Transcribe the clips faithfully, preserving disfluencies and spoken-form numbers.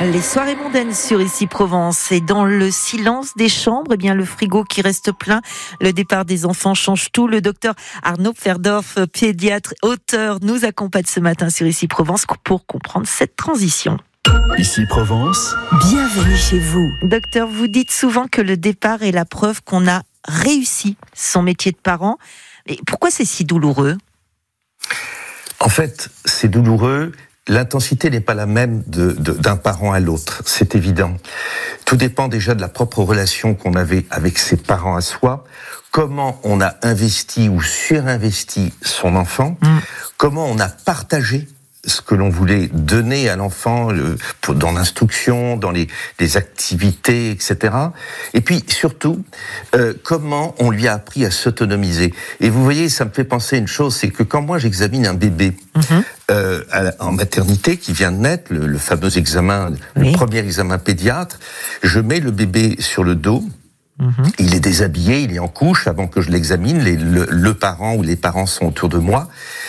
Les soirées mondaines sur Ici Provence, et dans le silence des chambres, eh bien le frigo qui reste plein, le départ des enfants change tout. Le docteur Arnaud Pferdorf, pédiatre, auteur, nous accompagne ce matin sur Ici Provence pour comprendre cette transition. Ici Provence, bienvenue chez vous. Docteur, vous dites souvent que le départ est la preuve qu'on a réussi son métier de parent. Mais pourquoi c'est si douloureux ? En fait, c'est douloureux. L'intensité n'est pas la même de, de, d'un parent à l'autre, c'est évident. Tout dépend déjà de la propre relation qu'on avait avec ses parents à soi, comment on a investi ou surinvesti son enfant, mmh. comment on a partagé ce que l'on voulait donner à l'enfant le, pour, dans l'instruction, dans les, les activités, et cetera. Et puis surtout, euh, comment on lui a appris à s'autonomiser. Et vous voyez, ça me fait penser à une chose, c'est que quand moi j'examine un bébé mmh. euh, à, en maternité qui vient de naître, le, le fameux examen, oui. le premier examen pédiatre, je mets le bébé sur le dos. Mmh. Il est déshabillé, il est en couche avant que je l'examine. Les, le, le parent ou les parents sont autour de moi.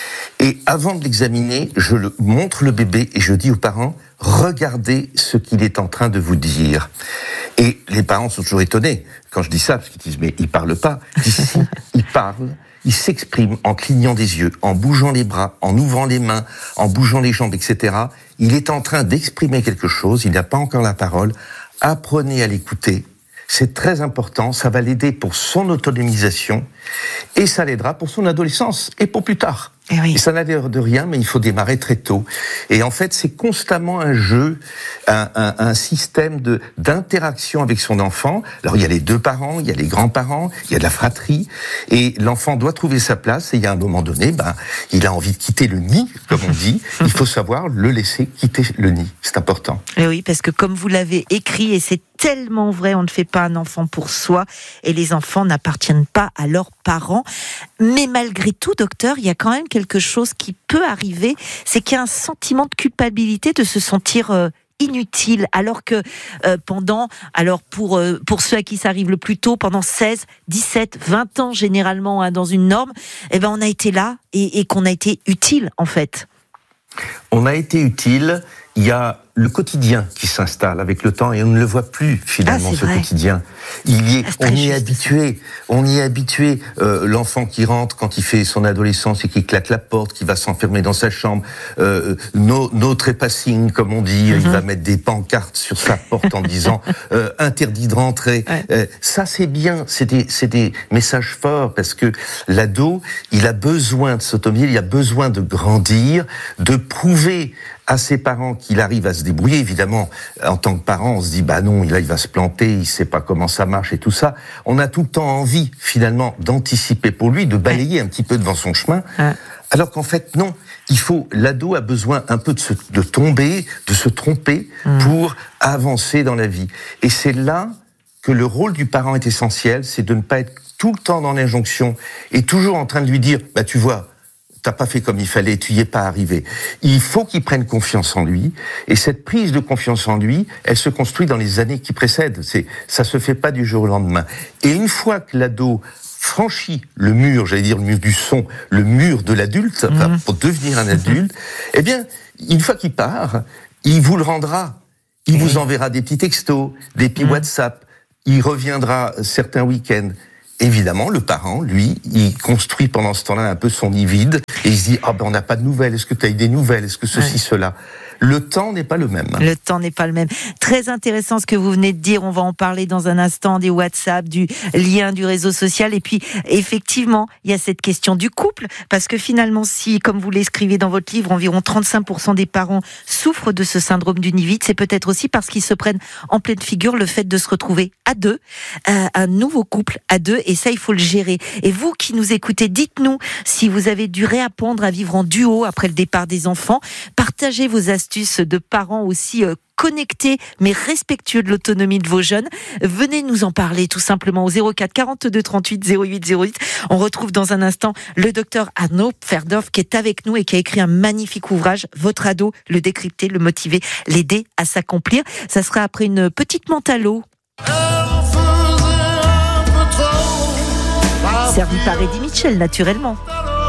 Et avant de l'examiner, je le montre le bébé et je dis aux parents, regardez ce qu'il est en train de vous dire. Et les parents sont toujours étonnés quand je dis ça, parce qu'ils disent, mais il parle pas. Ici, il parle, il s'exprime en clignant des yeux, en bougeant les bras, en ouvrant les mains, en bougeant les jambes, et cetera. Il est en train d'exprimer quelque chose, il n'a pas encore la parole. Apprenez à l'écouter. C'est très important, ça va l'aider pour son autonomisation et ça l'aidera pour son adolescence et pour plus tard. Et, oui. et ça n'a l'air de rien, mais il faut démarrer très tôt. Et en fait, c'est constamment un jeu, un, un, un système de, d'interaction avec son enfant. Alors, il y a les deux parents, il y a les grands-parents, il y a de la fratrie, et l'enfant doit trouver sa place, et il y a un moment donné, ben, il a envie de quitter le nid, comme on dit. Il faut savoir le laisser quitter le nid. C'est important. Et oui, parce que comme vous l'avez écrit, et c'est tellement vrai, on ne fait pas un enfant pour soi, et les enfants n'appartiennent pas à leurs parents. Mais malgré tout, docteur, il y a quand même quelque chose qui peut arriver, c'est qu'il y a un sentiment de culpabilité de se sentir euh, inutile, alors que euh, pendant, alors pour, euh, pour ceux à qui ça arrive le plus tôt, pendant seize, dix-sept, vingt ans généralement, hein, dans une norme, eh ben on a été là et, et qu'on a été utile en fait. On a été utile, il y a le quotidien qui s'installe avec le temps et on ne le voit plus finalement ah, ce vrai. quotidien. Il y est, ah, on y est habitué, on y est habitué. Euh, l'enfant qui rentre quand il fait son adolescence et qui claque la porte, qui va s'enfermer dans sa chambre, euh, no, no trespassing comme on dit, mm-hmm. il va mettre des pancartes sur sa porte en disant euh, interdit de rentrer. Ouais. Euh, ça c'est bien, c'est des, c'est des messages forts parce que l'ado, il a besoin de s'autonomiser, il a besoin de grandir, de prouver à ses parents qu'il arrive à se débrouiller. Évidemment, en tant que parent, on se dit, bah non, là, il va se planter, il sait pas comment ça marche et tout ça. On a tout le temps envie, finalement, d'anticiper pour lui, de balayer un petit peu devant son chemin. Ouais. Alors qu'en fait, non. Il faut, l'ado a besoin un peu de, se, de tomber, de se tromper mmh. pour avancer dans la vie. Et c'est là que le rôle du parent est essentiel, c'est de ne pas être tout le temps dans l'injonction et toujours en train de lui dire, bah tu vois, t'as pas fait comme il fallait, tu y es pas arrivé. Il faut qu'il prenne confiance en lui, et cette prise de confiance en lui, elle se construit dans les années qui précèdent. C'est, ça se fait pas du jour au lendemain. Et une fois que l'ado franchit le mur, j'allais dire le mur du son, le mur de l'adulte, mmh. enfin, pour devenir un adulte, eh bien, une fois qu'il part, il vous le rendra. Il mmh. vous enverra des petits textos, des petits mmh. WhatsApp. Il reviendra certains week-ends. Évidemment, le parent, lui, il construit pendant ce temps-là un peu son nid vide et il se dit « Ah ben on n'a pas de nouvelles, est-ce que tu as eu des nouvelles, est-ce que ceci, ouais. cela ?» Le temps n'est pas le même. Le temps n'est pas le même. Très intéressant ce que vous venez de dire. On va en parler dans un instant, des WhatsApp, du lien du réseau social. Et puis, effectivement, il y a cette question du couple. Parce que finalement, si, comme vous l'écrivez dans votre livre, environ trente-cinq pour cent des parents souffrent de ce syndrome du nid vide, c'est peut-être aussi parce qu'ils se prennent en pleine figure le fait de se retrouver à deux, euh, un nouveau couple à deux. Et ça, il faut le gérer. Et vous qui nous écoutez, dites-nous si vous avez dû réapprendre à vivre en duo après le départ des enfants. Partagez vos astuces de parents aussi euh, connectés mais respectueux de l'autonomie de vos jeunes. Venez nous en parler tout simplement au zéro quatre quarante-deux trente-huit zéro huit zéro huit. On retrouve dans un instant le docteur Arnaud Pferdorf qui est avec nous et qui a écrit un magnifique ouvrage, Votre ado, le décrypter, le motiver, l'aider à s'accomplir. Ça sera après une petite mentalo. Servi par Eddie Mitchell, naturellement.